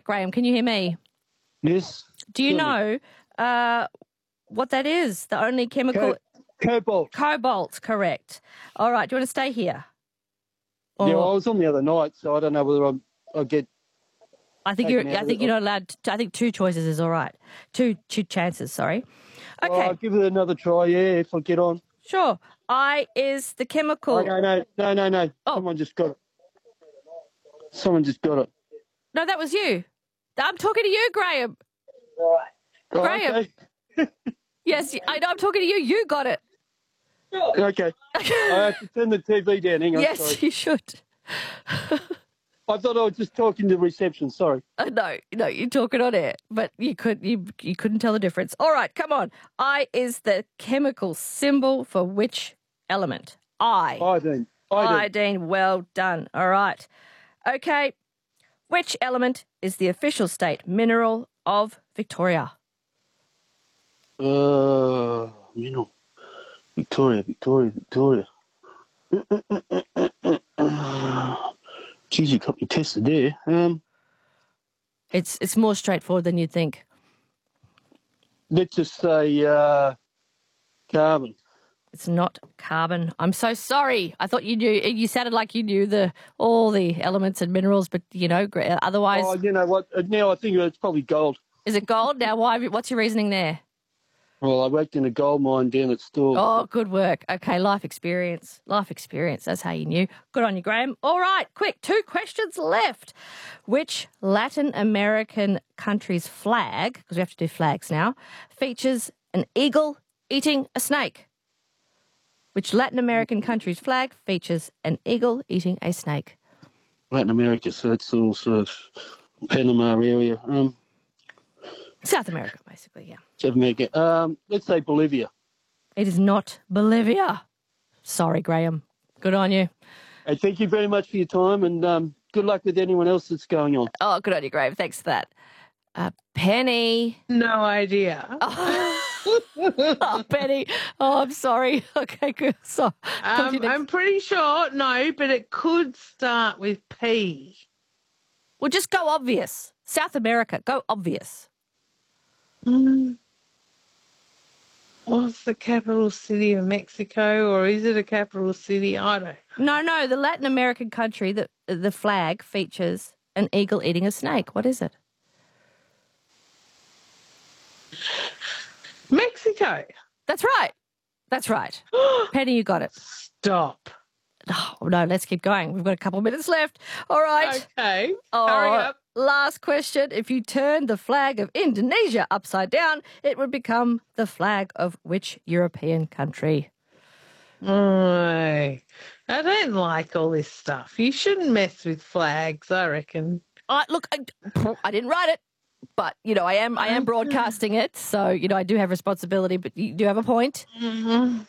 Graham, can you hear me? Yes. Do you know what that is? The only chemical... Cobalt. Cobalt, correct. All right, do you want to stay here? Yeah, I was on the other night, so I don't know whether I'll get... I think you're not allowed to, I think 2 choices is all right. Two chances, sorry. Okay. Well, I'll give it another try, if I get on. Sure. I is the chemical... Oh, no. Oh. Someone just got it. No, that was you. I'm talking to you, Graham. Right. Graham. Okay. Yes, I know I'm talking to you. You got it. Okay. I have to turn the TV down. Hang on. Yes, sorry. you should. I thought I was just talking to reception. Sorry. No, you're talking on air, but you couldn't tell the difference. All right, come on. I is the chemical symbol for which element? Iodine. Iodine, well done. All right. Okay. Which element is the official state mineral of Victoria? Mineral. Victoria. Geez, you got me tested there. It's more straightforward than you'd think. Let's just say carbon. It's not carbon. I'm so sorry. I thought you knew. You sounded like you knew all the elements and minerals, but otherwise. Oh, you know what? Now I think it's probably gold. Is it gold? Now, why? What's your reasoning there? Well, I worked in a gold mine down at Stawell. Oh, good work. Okay, life experience. That's how you knew. Good on you, Graham. All right, quick, 2 questions left. Which Latin American country's flag, because we have to do flags now, features an eagle eating a snake? Which Latin American country's flag features an eagle eating a snake? Latin America, so it's all sort of Panama area. South America, basically, yeah. South America. Let's say Bolivia. It is not Bolivia. Sorry, Graham. Good on you. Hey, thank you very much for your time, and good luck with anyone else that's going on. Oh, good on you, Graham. Thanks for that. Penny. No idea. Oh, Penny. Oh, I'm sorry. Okay, good. So, I'm pretty sure, no, but it could start with P. Well, just go obvious. South America, go obvious. What's the capital city of Mexico, or is it a capital city? I don't know. No, the Latin American country that the flag features an eagle eating a snake. What is it? Mexico. That's right. Penny, you got it. Stop. Oh, no, let's keep going. We've got a couple of minutes left. All right. Okay. Oh, hurry up. Last question. If you turned the flag of Indonesia upside down, it would become the flag of which European country? I don't like all this stuff. You shouldn't mess with flags, I reckon. Look, I didn't write it, but, I am broadcasting it, so, I do have responsibility, but you do have a point. Mm-hmm.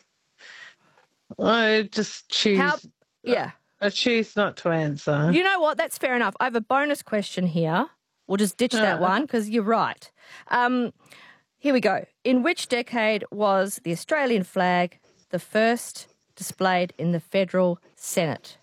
I just choose... I choose not to answer. You know what? That's fair enough. I have a bonus question here. We'll just ditch that one because you're right. Here we go. In which decade was the Australian flag the first displayed in the Federal Senate?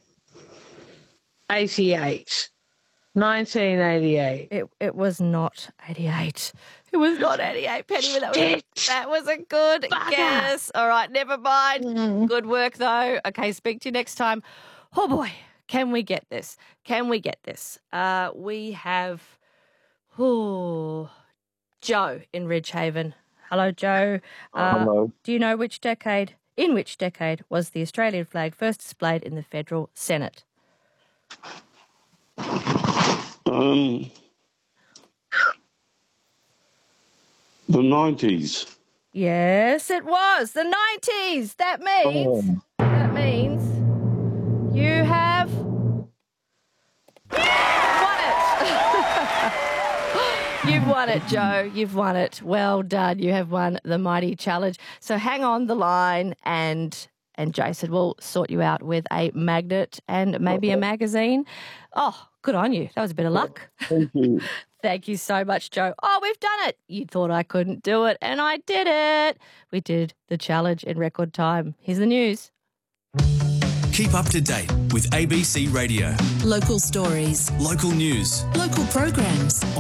88. 1988. It was not 88. It was not 88, Penny, but that was a good guess. All right, never mind. Good work, though. Okay, speak to you next time. Oh, boy, can we get this? We have Joe in Ridgehaven. Hello, Joe. Hello. Do you know in which decade was the Australian flag first displayed in the Federal Senate? The 90s. Yes, it was the 90s. That means you have won it. You've won it, Joe. You've won it. Well done. You have won the mighty challenge. So hang on the line and Jason will sort you out with a magnet and maybe a magazine. Oh, good on you. That was a bit of luck. Thank you. Thank you so much, Joe. Oh, we've done it. You thought I couldn't do it, and I did it. We did the challenge in record time. Here's the news. Keep up to date with ABC Radio. Local stories. Local news. Local programs.